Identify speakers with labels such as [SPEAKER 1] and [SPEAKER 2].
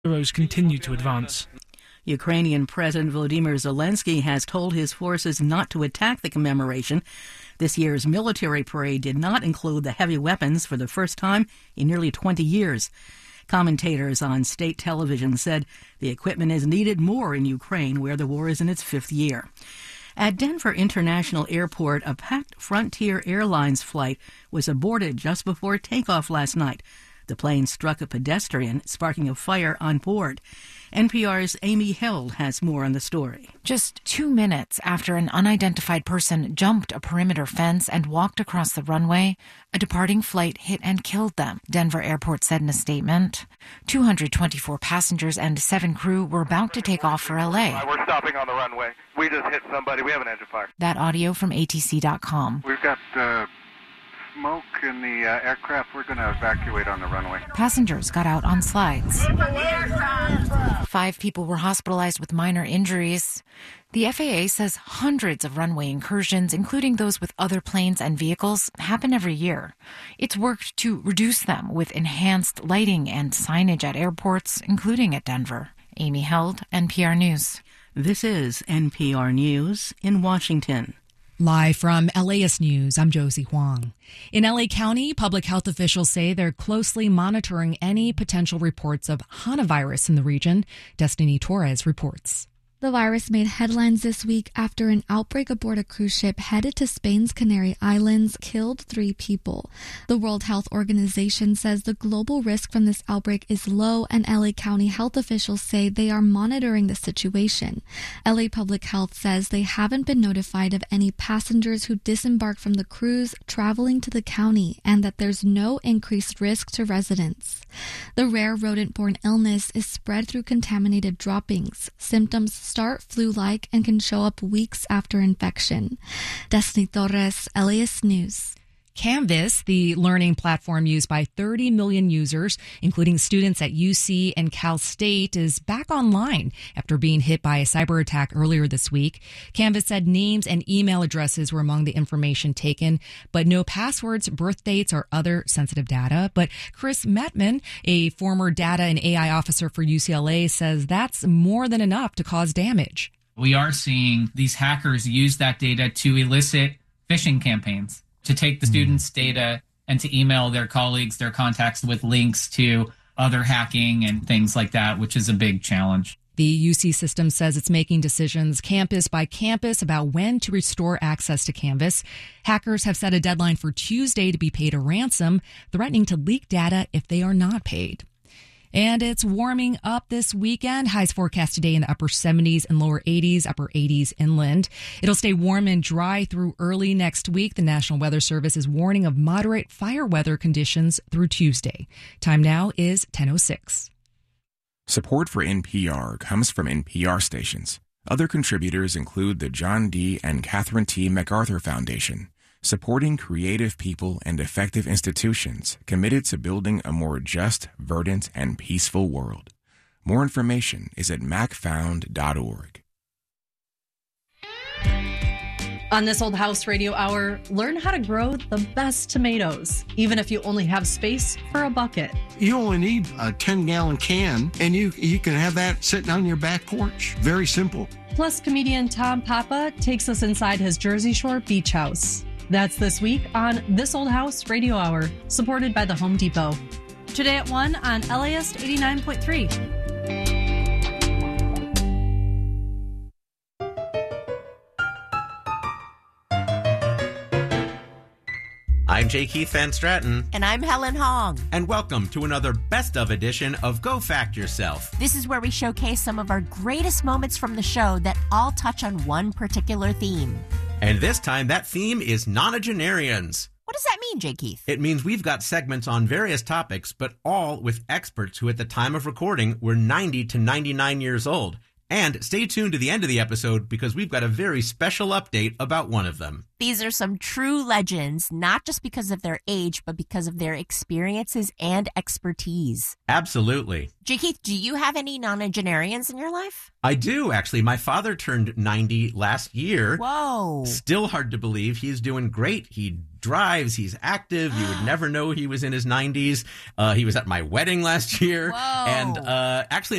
[SPEAKER 1] Heroes continue to advance.
[SPEAKER 2] Ukrainian President Volodymyr Zelensky has told his forces not to attack the commemoration. This year's military parade did not include the heavy weapons for the first time in nearly 20 years. Commentators on state television said the equipment is needed more in Ukraine, where the war is in its fifth year. At Denver International Airport, a packed Frontier Airlines flight was aborted just before takeoff last night. The plane struck a pedestrian, sparking a fire on board. NPR's Amy Held has more on the story.
[SPEAKER 3] Just 2 minutes after an unidentified person jumped a perimeter fence and walked across the runway, a departing flight hit and killed them, Denver Airport said in a statement. 224 passengers and 7 crew were about to take off for L.A.
[SPEAKER 4] We're stopping on the runway. We just hit somebody. We have an engine fire.
[SPEAKER 3] That audio from ATC.com.
[SPEAKER 4] We've got smoke in the aircraft. We're going to evacuate on the runway.
[SPEAKER 3] Passengers got out on slides. 5 people were hospitalized with minor injuries. The FAA says hundreds of runway incursions, including those with other planes and vehicles, happen every year. It's worked to reduce them with enhanced lighting and signage at airports, including at Denver. Amy Held, NPR News.
[SPEAKER 2] This is NPR News in Washington.
[SPEAKER 5] Live from LAist News, I'm Josie Huang. In LA County, public health officials say they're closely monitoring any potential reports of Hanavirus in the region. Destiny Torres reports.
[SPEAKER 6] The virus made headlines this week after an outbreak aboard a cruise ship headed to Spain's Canary Islands killed 3 people. The World Health Organization says the global risk from this outbreak is low, and LA County health officials say they are monitoring the situation. LA Public Health says they haven't been notified of any passengers who disembarked from the cruise traveling to the county, and that there's no increased risk to residents. The rare rodent-borne illness is spread through contaminated droppings. Symptoms start flu-like and can show up weeks after infection. Destiny Torres, LAist News.
[SPEAKER 5] Canvas, the learning platform used by 30 million users, including students at UC and Cal State, is back online after being hit by a cyber attack earlier this week. Canvas said names and email addresses were among the information taken, but no passwords, birth dates, or other sensitive data. But Chris Mettman, a former data and AI officer for UCLA, says that's more than enough to cause damage.
[SPEAKER 7] We are seeing these hackers use that data to elicit phishing campaigns, to take the students' data and to email their colleagues, their contacts with links to other hacking and things like that, which is a big challenge.
[SPEAKER 5] The UC system says it's making decisions campus by campus about when to restore access to Canvas. Hackers have set a deadline for Tuesday to be paid a ransom, threatening to leak data if they are not paid. And it's warming up this weekend. Highs forecast today in the upper 70s and lower 80s, upper 80s inland. It'll stay warm and dry through early next week. The National Weather Service is warning of moderate fire weather conditions through Tuesday. Time now is 10:06.
[SPEAKER 8] Support for NPR comes from NPR stations. Other contributors include the John D. and Catherine T. MacArthur Foundation, supporting creative people and effective institutions committed to building a more just, verdant, and peaceful world. More information is at macfound.org.
[SPEAKER 9] On This Old House Radio Hour, learn how to grow the best tomatoes, even if you only have space for a bucket.
[SPEAKER 10] You only need a 10-gallon can, and you can have that sitting on your back porch. Very simple.
[SPEAKER 9] Plus, comedian Tom Papa takes us inside his Jersey Shore beach house. That's this week on This Old House Radio Hour, supported by the Home Depot. Today at 1 on LAist 89.3.
[SPEAKER 11] I'm J. Keith Van Stratton.
[SPEAKER 12] And I'm Helen Hong.
[SPEAKER 11] And welcome to another Best of edition of Go Fact Yourself.
[SPEAKER 12] This is where we showcase some of our greatest moments from the show that all touch on one particular theme.
[SPEAKER 11] And this time, that theme is nonagenarians.
[SPEAKER 12] What does that mean, J. Keith?
[SPEAKER 11] It means we've got segments on various topics, but all with experts who at the time of recording were 90 to 99 years old. And stay tuned to the end of the episode because we've got a very special update about one of them.
[SPEAKER 12] These are some true legends, not just because of their age, but because of their experiences and expertise.
[SPEAKER 11] Absolutely.
[SPEAKER 12] J. Keith, do you have any nonagenarians in your life?
[SPEAKER 11] I do, actually. My father turned 90 last year.
[SPEAKER 12] Whoa.
[SPEAKER 11] Still hard to believe. He's doing great. He drives. He's active. You would never know he was in his 90s. He was at my wedding last year.
[SPEAKER 12] Whoa.
[SPEAKER 11] And actually,